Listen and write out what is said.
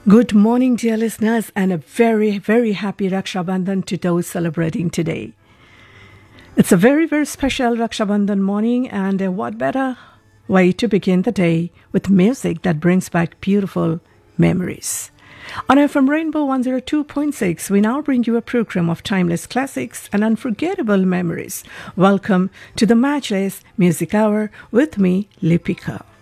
Good morning, dear listeners, and a very, very happy Raksha Bandhan to those celebrating today. It's a very, very special Raksha Bandhan morning, and what better way to begin the day with music that brings back beautiful memories. On FM Rainbow 102.6, we now bring you a program of timeless classics and unforgettable memories. Welcome to the Matchless Music Hour with me, Lipika.